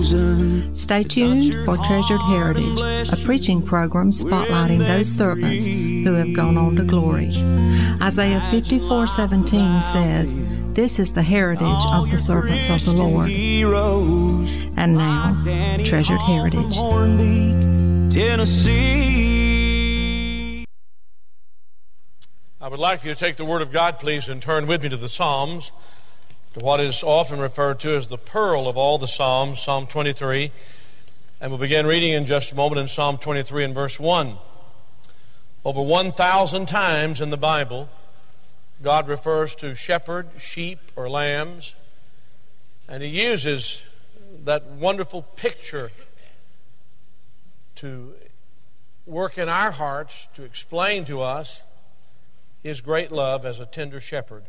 chosen. Stay tuned for Treasured Heritage, a preaching program spotlighting those servants who have gone on to glory. Isaiah 54:17 says, "This is the heritage of the servants of the Lord." And now, Treasured Heritage. Tennessee. I would like for you to take the Word of God, please, and turn with me to the Psalms, to what is often referred to as the pearl of all the Psalms, Psalm 23. And we'll begin reading in just a moment in Psalm 23 and verse 1. Over 1,000 times in the Bible, God refers to shepherd, sheep, or lambs, and He uses that wonderful picture to work in our hearts to explain to us His great love as a tender shepherd.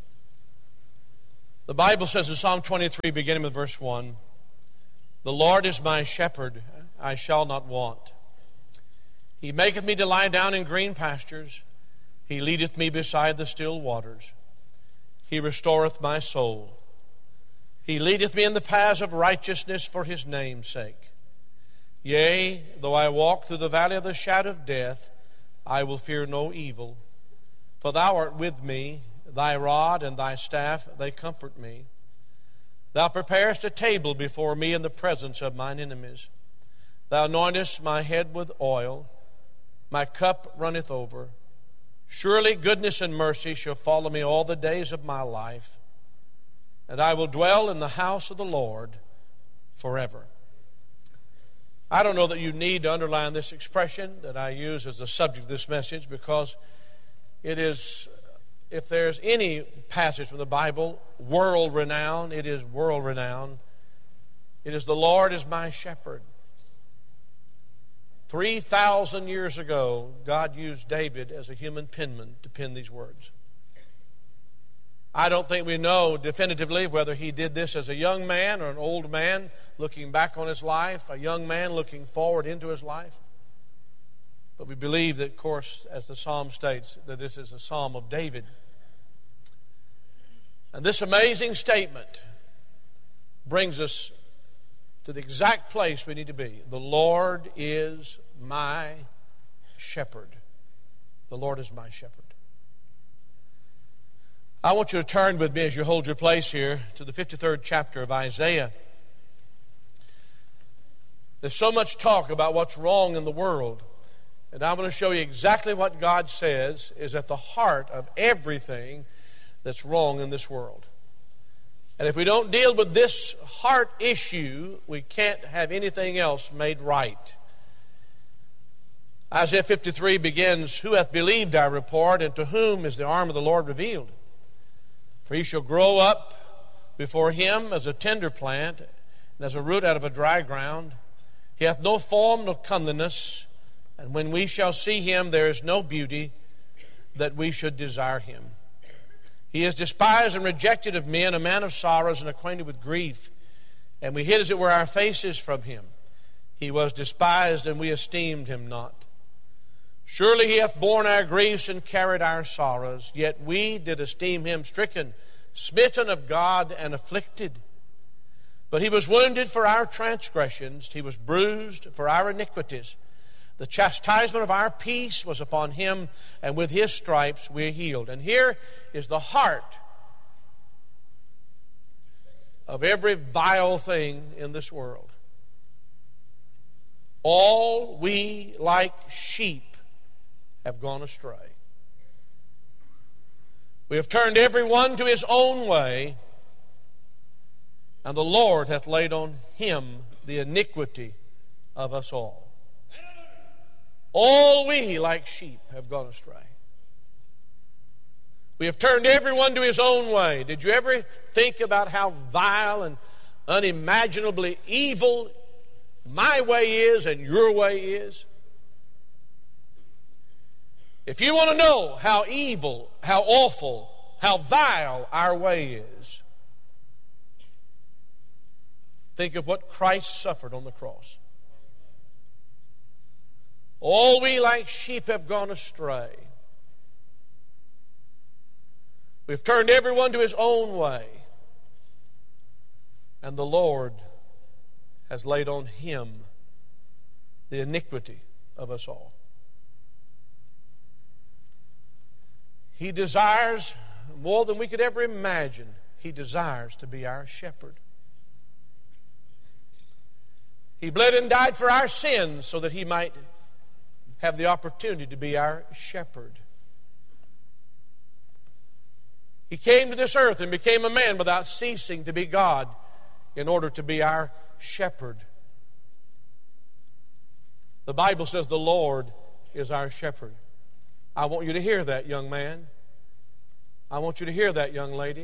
The Bible says in Psalm 23, beginning with verse 1, "The Lord is my shepherd, I shall not want. He maketh me to lie down in green pastures. He leadeth me beside the still waters. He restoreth my soul. He leadeth me in the paths of righteousness for His name's sake. Yea, though I walk through the valley of the shadow of death, I will fear no evil. For Thou art with me, Thy rod and Thy staff, they comfort me. Thou preparest a table before me in the presence of mine enemies. Thou anointest my head with oil. My cup runneth over. Surely goodness and mercy shall follow me all the days of my life, and I will dwell in the house of the Lord forever." I don't know that you need to underline this expression that I use as the subject of this message, because it is, if there's any passage from the Bible, world-renowned, it is world-renowned. It is, "The Lord is my shepherd." 3,000 years ago, God used David as a human penman to pen these words. I don't think we know definitively whether he did this as a young man or an old man looking back on his life, a young man looking forward into his life. But we believe that, of course, as the psalm states, that this is a psalm of David. And this amazing statement brings us to the exact place we need to be. The Lord is my shepherd. The Lord is my shepherd. I want you to turn with me as you hold your place here to the 53rd chapter of Isaiah. There's so much talk about what's wrong in the world. And I'm going to show you exactly what God says is at the heart of everything that's wrong in this world. And if we don't deal with this heart issue, we can't have anything else made right. Isaiah 53 begins, "Who hath believed our report, and to whom is the arm of the Lord revealed? For he shall grow up before Him as a tender plant, and as a root out of a dry ground. He hath no form nor comeliness, and when we shall see Him, there is no beauty that we should desire Him. He is despised and rejected of men, a man of sorrows and acquainted with grief. And we hid, as it were, our faces from Him. He was despised, and we esteemed Him not. Surely He hath borne our griefs and carried our sorrows. Yet we did esteem Him stricken, smitten of God, and afflicted. But He was wounded for our transgressions. He was bruised for our iniquities. The chastisement of our peace was upon Him, and with His stripes we are healed." And here is the heart of every vile thing in this world. "All we like sheep have gone astray. We have turned every one to his own way, and the Lord hath laid on Him the iniquity of us all." All we like sheep have gone astray. We have turned everyone to his own way. Did you ever think about how vile and unimaginably evil my way is and your way is? If you want to know how evil, how awful, how vile our way is, think of what Christ suffered on the cross. All we like sheep have gone astray. We've turned everyone to his own way, and the Lord has laid on Him the iniquity of us all. He desires more than we could ever imagine. He desires to be our shepherd. He bled and died for our sins so that He might have the opportunity to be our shepherd. He came to this earth and became a man without ceasing to be God in order to be our shepherd. The Bible says the Lord is our shepherd. I want you to hear that, young man. I want you to hear that, young lady.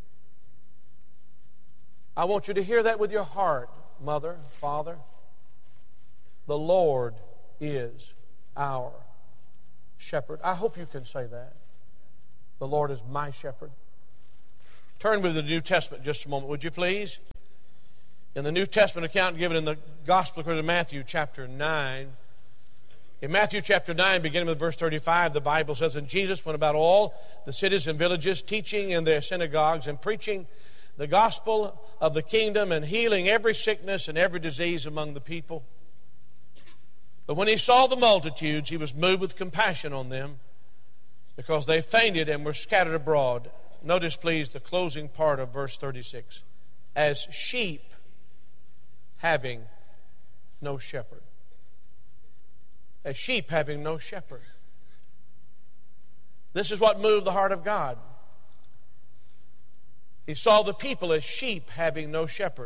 I want you to hear that with your heart, mother, father. The Lord is our shepherd. I hope you can say that. The Lord is my shepherd. Turn with the New Testament just a moment, would you please? In the New Testament account given in the Gospel according to Matthew chapter 9. In Matthew chapter 9, beginning with verse 35, the Bible says, "And Jesus went about all the cities and villages, teaching in their synagogues and preaching the gospel of the kingdom and healing every sickness and every disease among the people. But when He saw the multitudes, He was moved with compassion on them, because they fainted and were scattered abroad." Notice, please, the closing part of verse 36. "As sheep having no shepherd." As sheep having no shepherd. This is what moved the heart of God. He saw the people as sheep having no shepherd.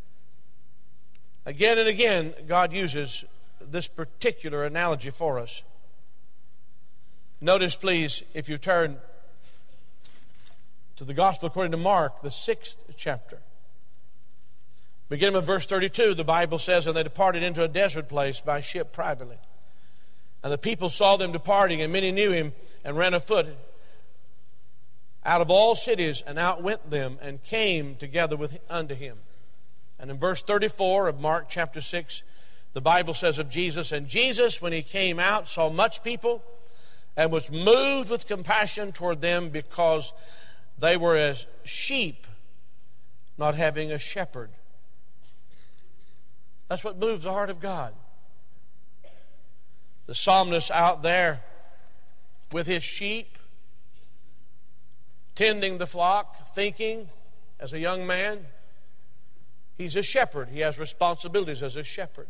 Again and again, God uses this particular analogy for us. Notice, please, if you turn to the Gospel according to Mark, the 6th chapter. Beginning with verse 32, the Bible says, "And they departed into a desert place by ship privately. And the people saw them departing, and many knew Him, and ran afoot out of all cities, and outwent them, and came together unto Him." And in verse 34 of Mark chapter 6, the Bible says of Jesus, "And Jesus, when He came out, saw much people, and was moved with compassion toward them, because they were as sheep not having a shepherd." That's what moves the heart of God. The psalmist out there with his sheep, tending the flock, thinking as a young man, he's a shepherd. He has responsibilities as a shepherd.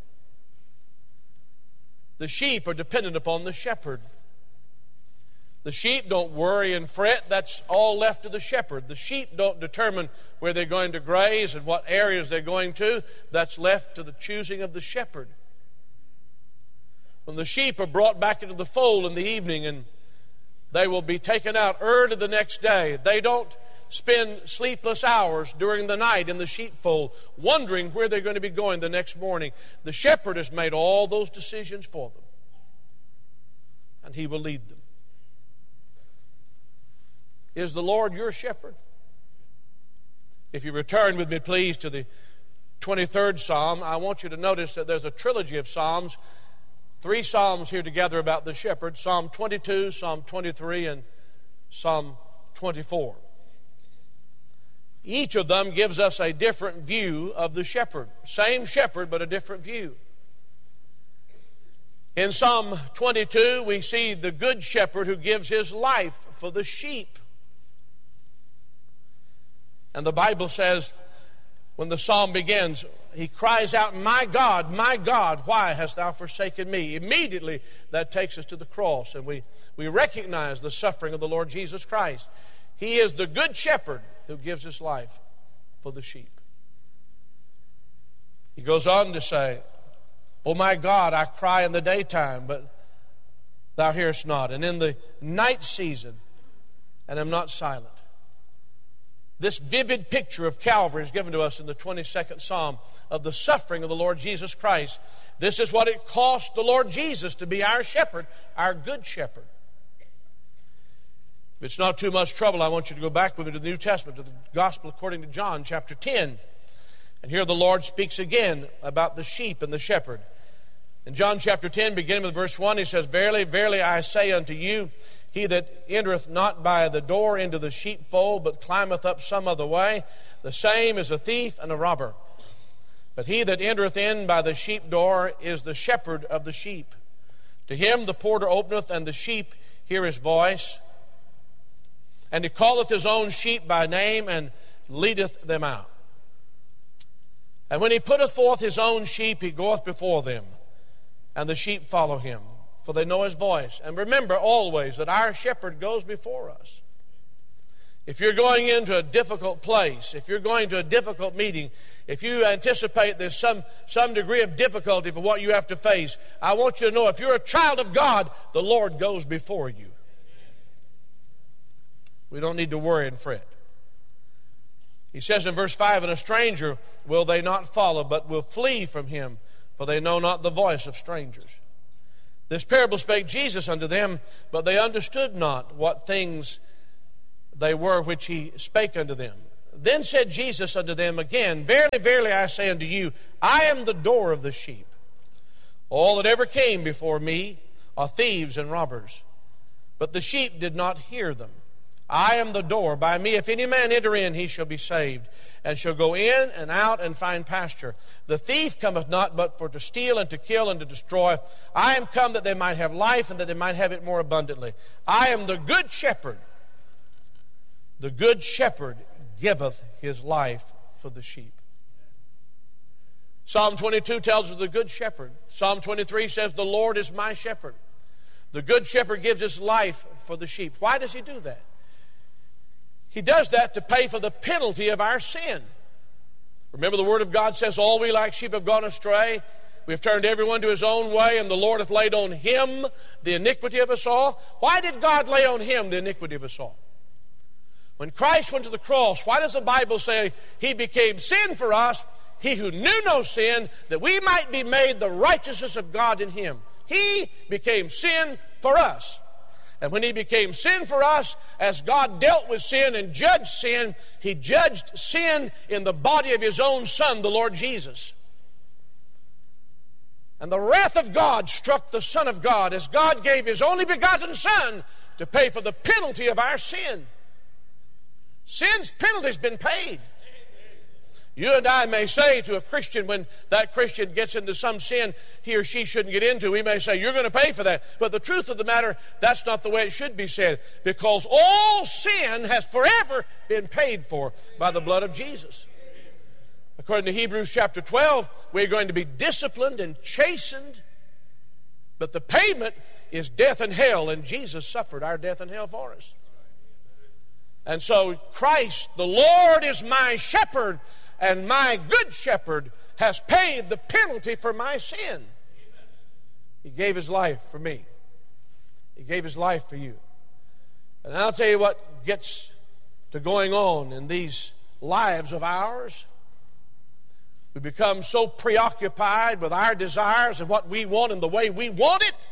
The sheep are dependent upon the shepherd. The sheep don't worry and fret. That's all left to the shepherd. The sheep don't determine where they're going to graze and what areas they're going to. That's left to the choosing of the shepherd. When the sheep are brought back into the fold in the evening and they will be taken out early the next day, they don't spend sleepless hours during the night in the sheepfold wondering where they're going to be going the next morning. The shepherd has made all those decisions for them, and He will lead them. Is the Lord your shepherd? If you return with me, please, to the 23rd Psalm, I want you to notice that there's a trilogy of Psalms, 3 Psalms here together about the shepherd: Psalm 22, Psalm 23, and Psalm 24. Each of them gives us a different view of the shepherd. Same shepherd, but a different view. In Psalm 22, we see the good shepherd who gives his life for the sheep. And the Bible says, when the psalm begins, he cries out, my God, why hast thou forsaken me?" Immediately, that takes us to the cross, and we recognize the suffering of the Lord Jesus Christ. He is the good shepherd who gives his life for the sheep. He goes on to say, "O my God, I cry in the daytime, but thou hearest not, and in the night season, and am not silent." This vivid picture of Calvary is given to us in the 22nd Psalm of the suffering of the Lord Jesus Christ. This is what it cost the Lord Jesus to be our shepherd, our good shepherd. If it's not too much trouble, I want you to go back with me to the New Testament, to the Gospel according to John chapter 10. And here the Lord speaks again about the sheep and the shepherd. In John chapter 10, beginning with verse 1, he says, "Verily, verily, I say unto you, he that entereth not by the door into the sheepfold, but climbeth up some other way, the same is a thief and a robber. But he that entereth in by the sheep door is the shepherd of the sheep. To him the porter openeth, and the sheep hear his voice. And he calleth his own sheep by name, and leadeth them out. And when he putteth forth his own sheep, he goeth before them, and the sheep follow him, for they know his voice. And remember always that our shepherd goes before us. If you're going into a difficult place, if you're going to a difficult meeting, if you anticipate there's some degree of difficulty for what you have to face, I want you to know if you're a child of God, the Lord goes before you. We don't need to worry and fret. He says in verse 5, And a stranger will they not follow, but will flee from him, for they know not the voice of strangers. This parable spake Jesus unto them, but they understood not what things they were which he spake unto them. Then said Jesus unto them again, Verily, verily, I say unto you, I am the door of the sheep. All that ever came before me are thieves and robbers, but the sheep did not hear them. I am the door. By me, if any man enter in, he shall be saved, and shall go in and out and find pasture. The thief cometh not but for to steal and to kill and to destroy. I am come that they might have life, and that they might have it more abundantly. I am the good shepherd. The good shepherd giveth his life for the sheep. Psalm 22 tells us the good shepherd. Psalm 23 says, The Lord is my shepherd. The good shepherd gives his life for the sheep. Why does he do that? He does that to pay for the penalty of our sin. Remember, the Word of God says, All we like sheep have gone astray. We have turned everyone to his own way, and the Lord hath laid on him the iniquity of us all. Why did God lay on him the iniquity of us all? When Christ went to the cross, why does the Bible say he became sin for us, he who knew no sin, that we might be made the righteousness of God in him? He became sin for us. And when he became sin for us, as God dealt with sin and judged sin, he judged sin in the body of his own Son, the Lord Jesus. And the wrath of God struck the Son of God as God gave his only begotten Son to pay for the penalty of our sin. Sin's penalty's been paid. You and I may say to a Christian, when that Christian gets into some sin he or she shouldn't get into, we may say, You're going to pay for that. But the truth of the matter, that's not the way it should be said, because all sin has forever been paid for by the blood of Jesus. According to Hebrews chapter 12, we're going to be disciplined and chastened, but the payment is death and hell, and Jesus suffered our death and hell for us. And so Christ, the Lord is my shepherd, and my good shepherd has paid the penalty for my sin. He gave his life for me. He gave his life for you. And I'll tell you what gets to going on in these lives of ours. We become so preoccupied with our desires and what we want and the way we want it,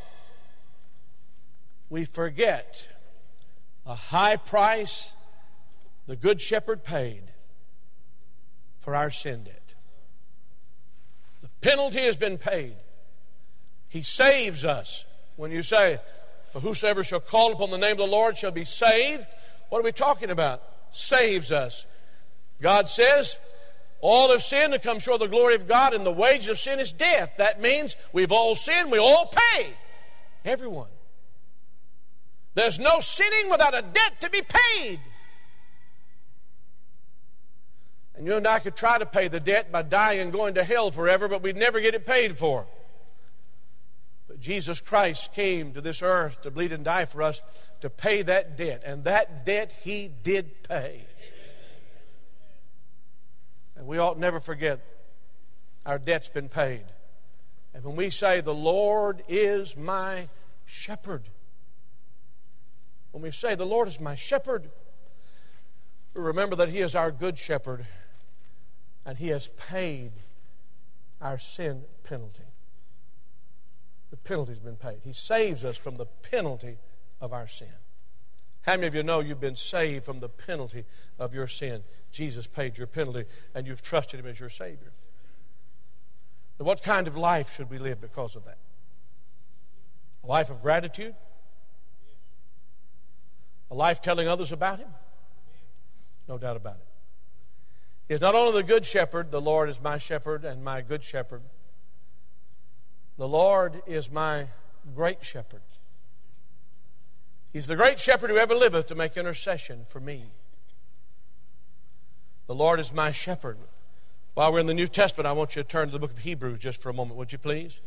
we forget a high price the Good Shepherd paid for our sin debt. The penalty has been paid. He saves us. When you say, For whosoever shall call upon the name of the Lord shall be saved, what are we talking about? Saves us. God says, All have sinned and come short of the glory of God, and the wages of sin is death. That means we've all sinned, we all pay. Everyone. There's no sinning without a debt to be paid. And you and I could try to pay the debt by dying and going to hell forever, but we'd never get it paid for. But Jesus Christ came to this earth to bleed and die for us to pay that debt. And that debt he did pay. And we ought never forget our debt's been paid. And when we say, The Lord is my shepherd, when we say, The Lord is my shepherd, we remember that he is our good shepherd, and he has paid our sin penalty. The penalty's been paid. He saves us from the penalty of our sin. How many of you know you've been saved from the penalty of your sin? Jesus paid your penalty, and you've trusted him as your Savior. Now, what kind of life should we live because of that? A life of gratitude? A life telling others about him? No doubt about it. He is not only the good shepherd, the Lord is my shepherd and my good shepherd. The Lord is my great shepherd. He's the great shepherd who ever liveth to make intercession for me. The Lord is my shepherd. While we're in the New Testament, I want you to turn to the book of Hebrews just for a moment, would you please?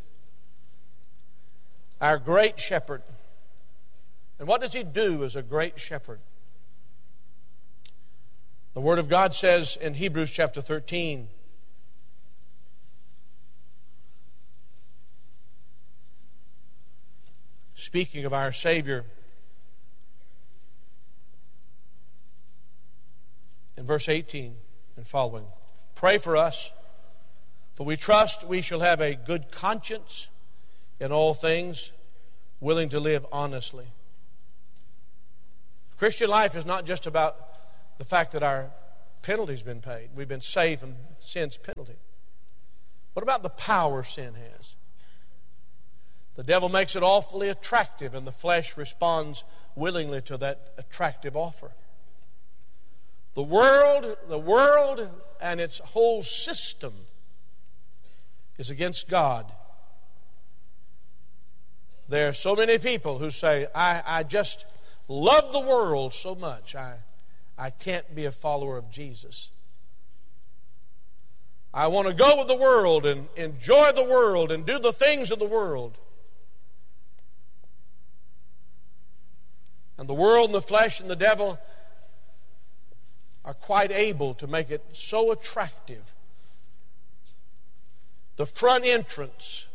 Our great shepherd. And what does he do as a great shepherd? The Word of God says in Hebrews chapter 13, speaking of our Savior, in verse 18 and following, pray for us, for we trust we shall have a good conscience in all things, willing to live honestly. Christian life is not just about the fact that our penalty's been paid. We've been saved from sin's penalty. What about the power sin has? The devil makes it awfully attractive, and the flesh responds willingly to that attractive offer. The world and its whole system is against God. There are so many people who say, I just love the world so much, I can't be a follower of Jesus. I want to go with the world and enjoy the world and do the things of the world. And the world and the flesh and the devil are quite able to make it so attractive. The front entrance,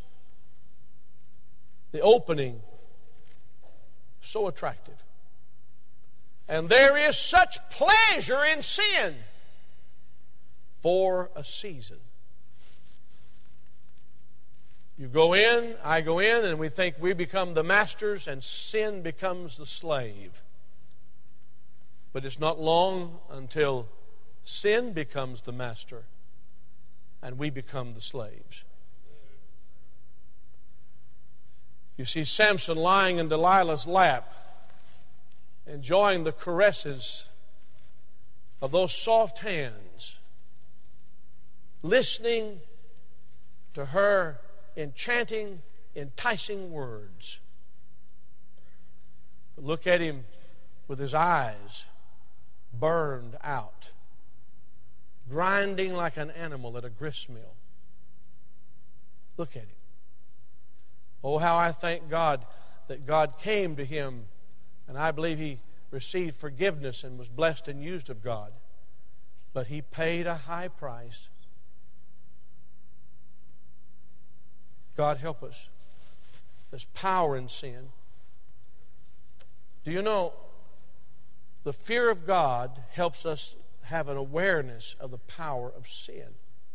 the opening, so attractive. And there is such pleasure in sin for a season. You go in, I go in, and we think we become the masters and sin becomes the slave. But it's not long until sin becomes the master and we become the slaves. You see Samson lying in Delilah's lap, enjoying the caresses of those soft hands, listening to her enchanting, enticing words. But look at him with his eyes burned out, grinding like an animal at a grist mill. Look at him. Oh, how I thank God that God came to him, and I believe he received forgiveness and was blessed and used of God. But he paid a high price. God help us. There's power in sin. Do you know, the fear of God helps us have an awareness of the power of sin.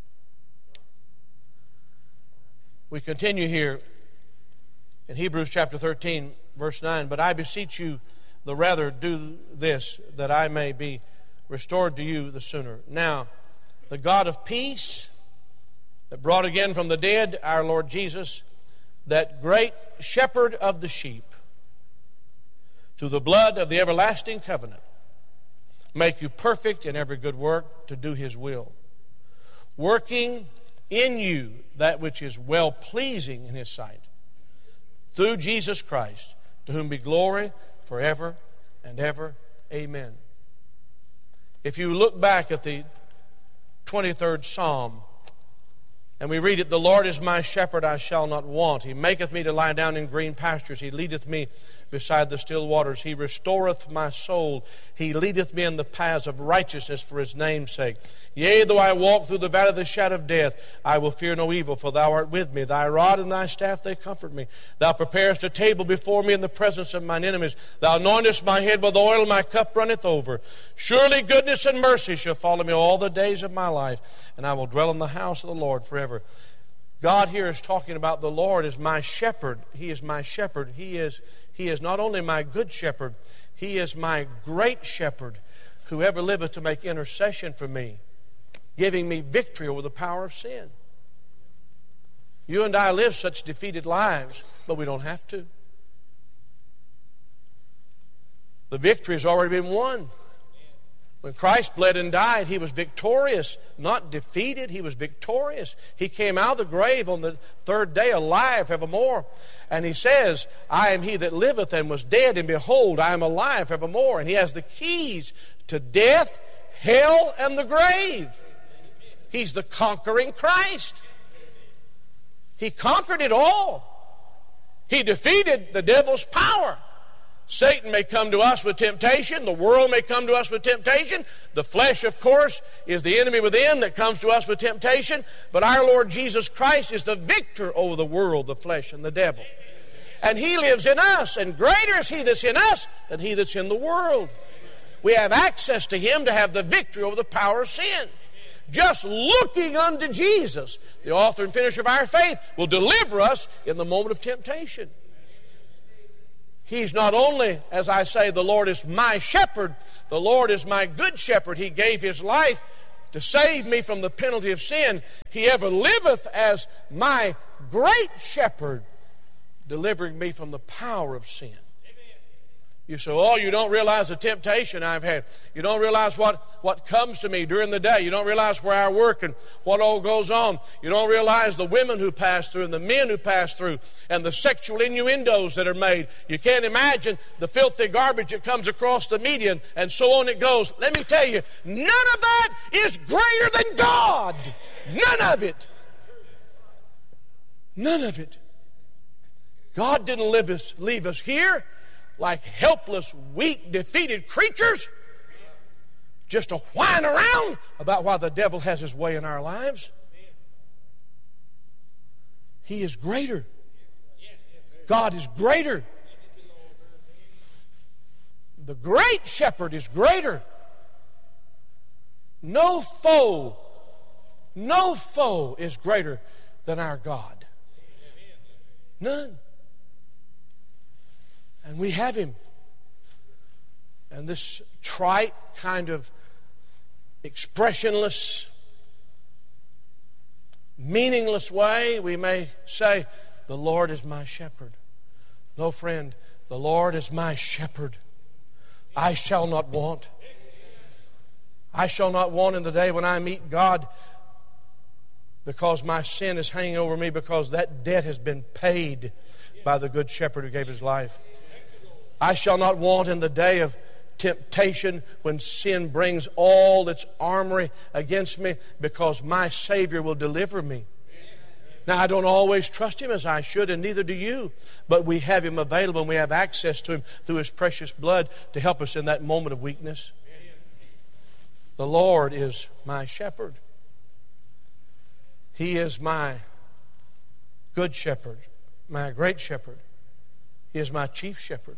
We continue here in Hebrews chapter 13, verse 9. But I beseech you, the rather do this, that I may be restored to you the sooner. Now, the God of peace, that brought again from the dead our Lord Jesus, that great shepherd of the sheep, through the blood of the everlasting covenant, make you perfect in every good work to do his will, working in you that which is well-pleasing in his sight, through Jesus Christ, to whom be glory forever and ever. Amen. If you look back at the 23rd Psalm, and we read it, the Lord is my shepherd, I shall not want. He maketh me to lie down in green pastures. He leadeth me beside the still waters. He restoreth my soul. He leadeth me in the paths of righteousness for his name's sake. Yea, though I walk through the valley of the shadow of death, I will fear no evil, for thou art with me. Thy rod and thy staff, they comfort me. Thou preparest a table before me in the presence of mine enemies. Thou anointest my head with oil, my cup runneth over. Surely goodness and mercy shall follow me all the days of my life, and I will dwell in the house of the Lord forever. God here is talking about the Lord is my shepherd. He is my shepherd. He is not only my good shepherd, he is my great shepherd, who ever liveth to make intercession for me, giving me victory over the power of sin. You and I live such defeated lives, but we don't have to. The victory has already been won. When Christ bled and died, He was victorious, not defeated. He was victorious. He came out of the grave on the third day alive forevermore. And He says, I am He that liveth and was dead, and behold, I am alive forevermore. And He has the keys to death, hell, and the grave. He's the conquering Christ. He conquered it all. He defeated the devil's power. Satan may come to us with temptation. The world may come to us with temptation. The flesh, of course, is the enemy within that comes to us with temptation. But our Lord Jesus Christ is the victor over the world, the flesh, and the devil. And He lives in us, and greater is He that's in us than he that's in the world. We have access to Him to have the victory over the power of sin. Just looking unto Jesus, the author and finisher of our faith, will deliver us in the moment of temptation. He's not only, as I say, the Lord is my shepherd, the Lord is my good shepherd. He gave His life to save me from the penalty of sin. He ever liveth as my great shepherd, delivering me from the power of sin. You say, oh, you don't realize the temptation I've had. You don't realize what comes to me during the day. You don't realize where I work and what all goes on. You don't realize the women who pass through and the men who pass through and the sexual innuendos that are made. You can't imagine the filthy garbage that comes across the media and so on it goes. Let me tell you, none of that is greater than God. None of it. None of it. God didn't leave us here like helpless, weak, defeated creatures, just to whine around about why the devil has his way in our lives. He is greater. God is greater. The great shepherd is greater. No foe is greater than our God. None. And we have Him. And this trite kind of expressionless, meaningless way, we may say, the Lord is my shepherd. No, friend, the Lord is my shepherd. I shall not want. I shall not want in the day when I meet God, because my sin is hanging over me, because that debt has been paid by the good shepherd who gave His life. I shall not want in the day of temptation when sin brings all its armory against me, because my Savior will deliver me. Now, I don't always trust Him as I should, and neither do you, but we have Him available and we have access to Him through His precious blood to help us in that moment of weakness. The Lord is my shepherd. He is my good shepherd, my great shepherd. He is my chief shepherd.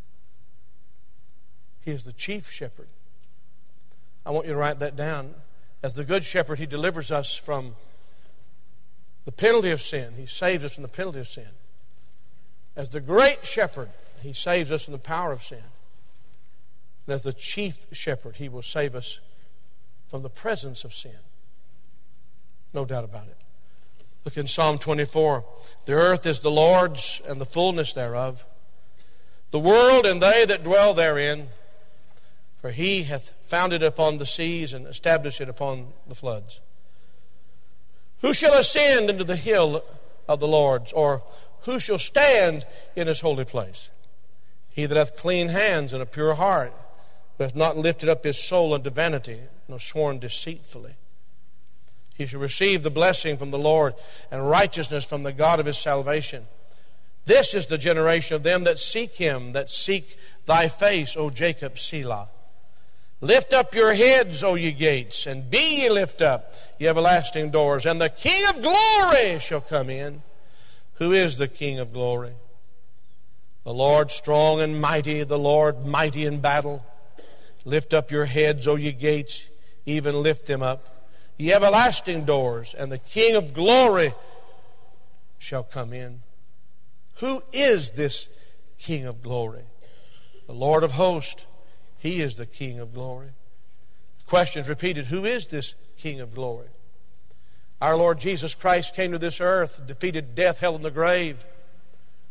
He is the chief shepherd. I want you to write that down. As the good shepherd, He delivers us from the penalty of sin. He saves us from the penalty of sin. As the great shepherd, He saves us from the power of sin. And as the chief shepherd, He will save us from the presence of sin. No doubt about it. Look in Psalm 24. The earth is the Lord's and the fullness thereof, the world and they that dwell therein. For He hath founded it upon the seas and established it upon the floods. Who shall ascend into the hill of the Lord, or who shall stand in His holy place? He that hath clean hands and a pure heart, who hath not lifted up his soul unto vanity, nor sworn deceitfully. He shall receive the blessing from the Lord, and righteousness from the God of his salvation. This is the generation of them that seek Him, that seek Thy face, O Jacob, Selah. Lift up your heads, O ye gates, and be ye lift up, ye everlasting doors, and the King of glory shall come in. Who is the King of glory? The Lord strong and mighty, the Lord mighty in battle. Lift up your heads, O ye gates, even lift them up, ye everlasting doors, and the King of glory shall come in. Who is this King of glory? The Lord of hosts. He is the King of glory. The question is repeated, who is this King of glory? Our Lord Jesus Christ came to this earth, defeated death, hell, and the grave.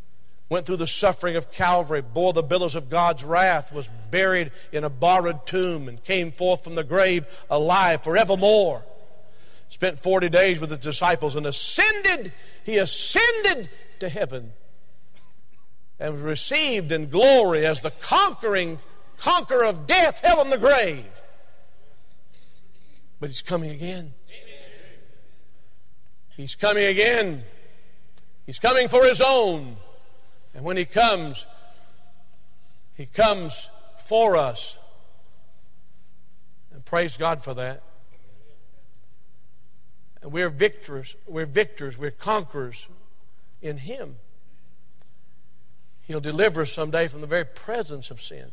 went through the suffering of Calvary, bore the billows of God's wrath, was buried in a borrowed tomb, and came forth from the grave alive forevermore. Spent 40 days with his disciples and ascended. He ascended to heaven and was received in glory as the conqueror of death, hell, and the grave. But he's coming again. He's coming again. He's coming for his own. And when he comes for us. And praise God for that. And we're victors, we're conquerors in him. He'll deliver us someday from the very presence of sin.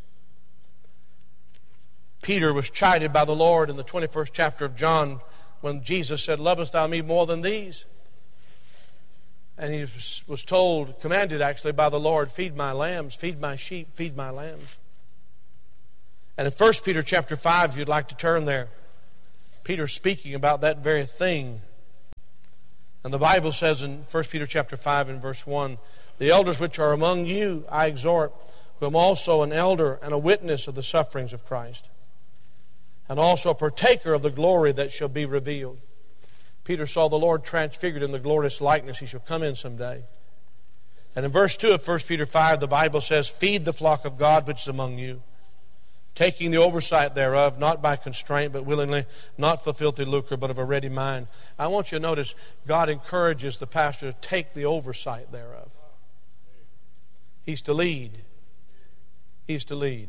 Peter was chided by the Lord in the 21st chapter of John when Jesus said, "Lovest thou me more than these?" And he was told, commanded actually by the Lord, "Feed my lambs, feed my sheep, feed my lambs." And in 1 Peter chapter 5, if you'd like to turn there, Peter's speaking about that very thing. And the Bible says in 1 Peter chapter 5 and verse 1, "The elders which are among you I exhort, who am also an elder and a witness of the sufferings of Christ, and also a partaker of the glory that shall be revealed." Peter saw the Lord transfigured in the glorious likeness he shall come in someday. And in verse 2 of 1 Peter 5, the Bible says, "Feed the flock of God which is among you, taking the oversight thereof, not by constraint, but willingly, not for filthy lucre, but of a ready mind." I want you to notice, God encourages the pastor to take the oversight thereof. He's to lead. He's to lead.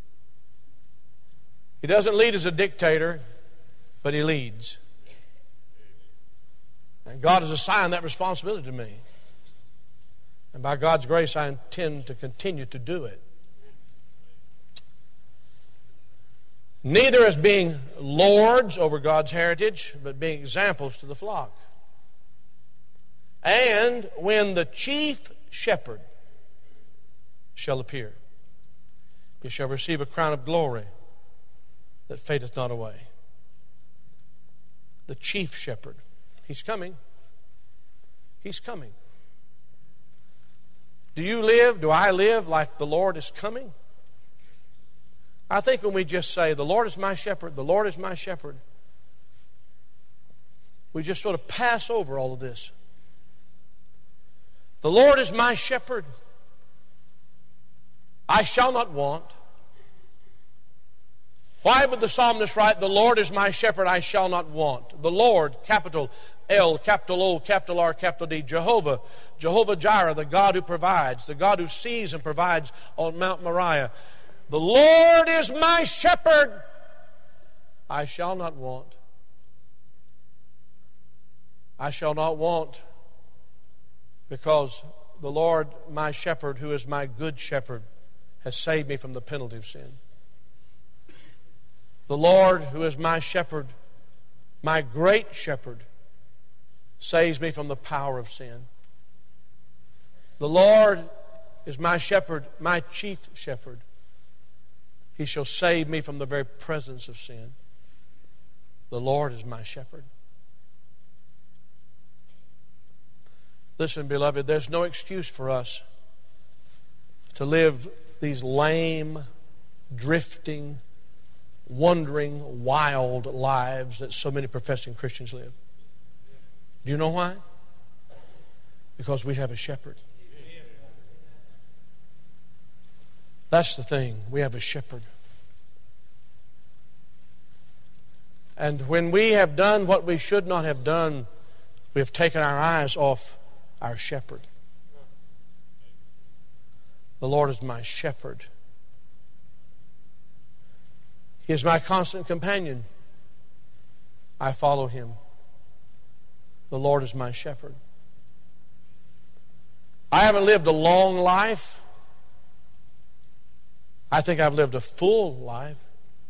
He doesn't lead as a dictator, but he leads. And God has assigned that responsibility to me. And by God's grace, I intend to continue to do it. Neither as being lords over God's heritage, but being examples to the flock. And when the chief shepherd shall appear, he shall receive a crown of glory that fadeth not away. The chief shepherd. He's coming. He's coming. Do you live, do I live like the Lord is coming? I think when we just say, "The Lord is my shepherd, the Lord is my shepherd," we just sort of pass over all of this. The Lord is my shepherd. I shall not want. Why would the psalmist write, "The Lord is my shepherd, I shall not want"? The Lord, capital L, capital O, capital R, capital D, Jehovah, Jehovah Jireh, the God who provides, the God who sees and provides on Mount Moriah. The Lord is my shepherd, I shall not want. I shall not want because the Lord, my shepherd, who is my good shepherd, has saved me from the penalty of sin. The Lord, who is my shepherd, my great shepherd, saves me from the power of sin. The Lord is my shepherd, my chief shepherd. He shall save me from the very presence of sin. The Lord is my shepherd. Listen, beloved, there's no excuse for us to live these lame, drifting, wandering, wild lives that so many professing Christians live. Do you know why? Because we have a shepherd. That's the thing. We have a shepherd. And when we have done what we should not have done, we have taken our eyes off our shepherd. The Lord is my shepherd. He is my constant companion. I follow him. The Lord is my shepherd. I haven't lived a long life. I think I've lived a full life.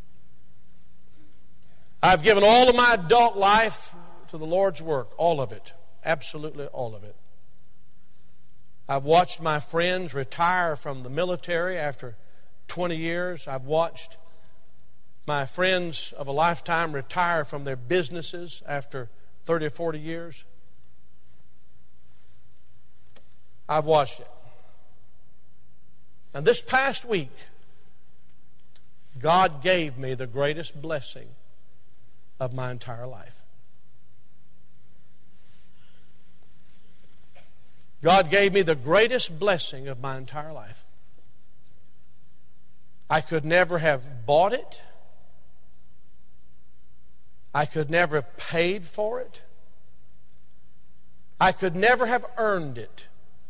I've given all of my adult life to the Lord's work, all of it, absolutely all of it. I've watched my friends retire from the military after 20 years. I've watched my friends of a lifetime retire from their businesses after 30 or 40 years. I've watched it. And this past week, God gave me the greatest blessing of my entire life. God gave me the greatest blessing of my entire life. I could never have bought it. I could never have paid for it. I could never have earned it.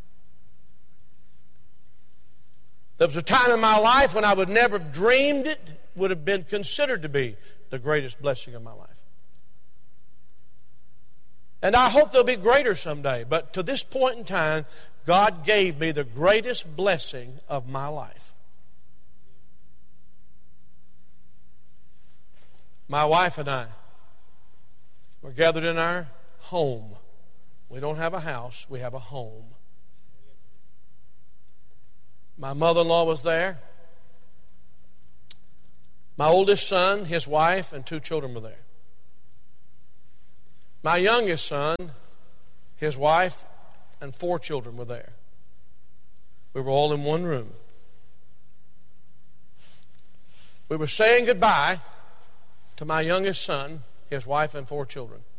There was a time in my life when I would never have dreamed it would have been considered to be the greatest blessing of my life. And I hope there'll be greater someday. But to this point in time, God gave me the greatest blessing of my life. My wife and I were gathered in our home. We don't have a house, we have a home. My mother-in-law was there. My oldest son, his wife, and 2 children were there. My youngest son, his wife, and 4 children were there. We were all in one room. We were saying goodbye to my youngest son, his wife, and 4 children.